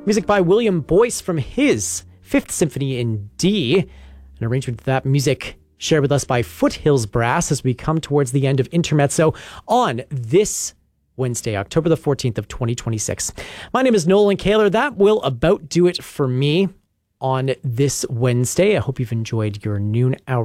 Music by William Boyce from his Fifth Symphony in D. An arrangement of that music shared with us by Foothills Brass as we come towards the end of Intermezzo on this Wednesday, October the 14th of 2026. My name is Nolan Kaler. That will about do it for me on this Wednesday. I hope you've enjoyed your noon hour